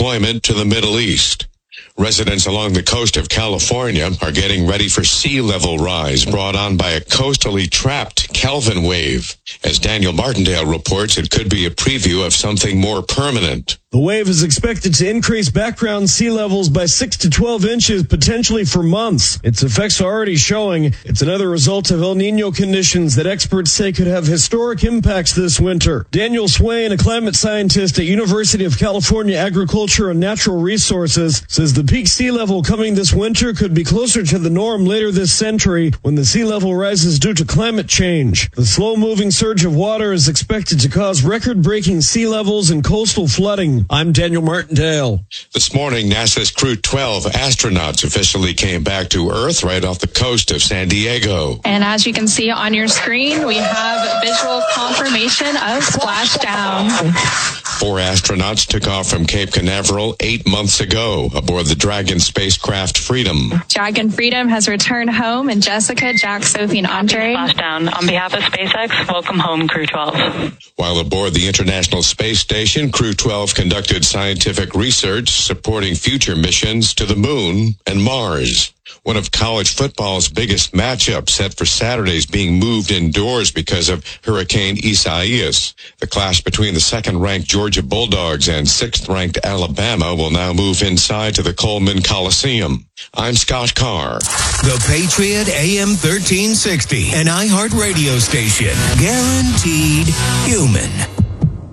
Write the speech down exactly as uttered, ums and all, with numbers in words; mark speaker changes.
Speaker 1: deployment to the Middle East. Residents along the coast of California are getting ready for sea level rise brought on by a coastally trapped Kelvin wave. As Daniel Martindale reports, it could be a preview of something more permanent.
Speaker 2: The wave is expected to increase background sea levels by six to twelve inches, potentially for months. Its effects are already showing. It's another result of El Nino conditions that experts say could have historic impacts this winter. Daniel Swain, a climate scientist at University of California Agriculture and Natural Resources, says the peak sea level coming this winter could be closer to the norm later this century when the sea level rises due to climate change. The slow-moving surge of water is expected to cause record-breaking sea levels and coastal flooding. I'm Daniel Martindale.
Speaker 1: This morning, NASA's Crew twelve astronauts officially came back to Earth right off the coast of San Diego.
Speaker 3: And as you can see on your screen, we have visual confirmation of splashdown.
Speaker 1: Four astronauts took off from Cape Canaveral eight months ago aboard the Dragon spacecraft Freedom.
Speaker 3: Dragon Freedom has returned home, and Jessica, Jack, Sophie, and Andre.
Speaker 4: Splashdown. On behalf of SpaceX, welcome home, Crew twelve.
Speaker 1: While aboard the International Space Station, Crew twelve conducted scientific research supporting future missions to the Moon and Mars. One of college football's biggest matchups set for Saturday is being moved indoors because of Hurricane Isaias. The clash between the second-ranked Georgia Bulldogs and sixth-ranked Alabama will now move inside to the Coleman Coliseum. I'm Scott Carr.
Speaker 5: The Patriot A M thirteen sixty, an iHeart radio station. Guaranteed human.